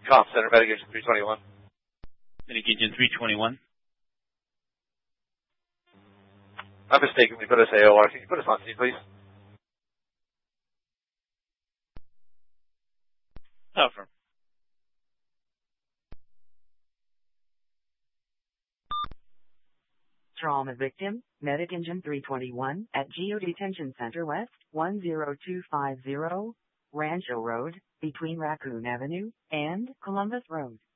Comm Center, Mitigation 321. Mitigation 321. I mistakenly put us AOR. Can you put us on scene, please? Affirm. Trauma victim, Medic Engine 321 at Geo Detention Center West, 10250, Rancho Road, between Raccoon Avenue and Columbus Road.